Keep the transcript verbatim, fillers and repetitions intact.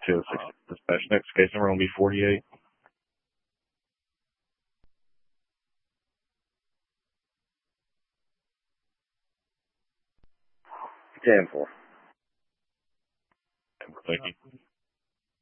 two oh six dispatch. Next case number will be forty-eight. ten four. Thank you.